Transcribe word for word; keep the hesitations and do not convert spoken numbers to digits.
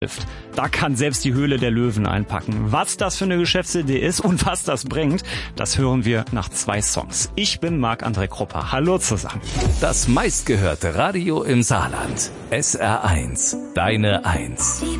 Da kann selbst die Höhle der Löwen einpacken. Was das für eine Geschäftsidee ist und was das bringt, das hören wir nach zwei Songs. Ich bin Marc-André Krupper. Hallo zusammen. Das meistgehörte Radio im Saarland. S R eins. Deine Eins.